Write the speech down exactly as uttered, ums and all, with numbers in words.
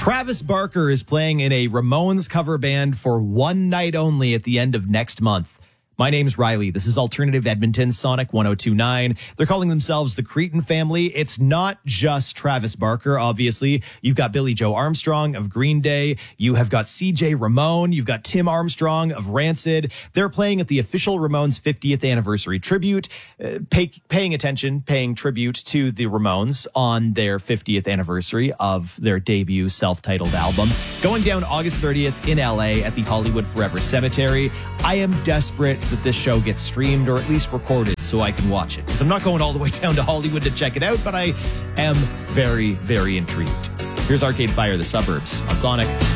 Travis Barker is playing in a Ramones cover band for one night only at the end of next month. My name's Riley. This is Alternative Edmonton, Sonic one oh two point nine. They're calling themselves the Cretin family. It's not just Travis Barker, obviously. You've got Billy Joe Armstrong of Green Day. You have got C J Ramone. You've got Tim Armstrong of Rancid. They're playing at the official Ramones fiftieth anniversary tribute, uh, pay, paying attention, paying tribute to the Ramones on their fiftieth anniversary of their debut self-titled album. Going down August thirtieth in L A at the Hollywood Forever Cemetery. I am desperate that this show gets streamed or at least recorded so I can watch it, because I'm not going all the way down to Hollywood to check it out, but I am very, very intrigued. Here's Arcade Fire, The Suburbs on Sonic.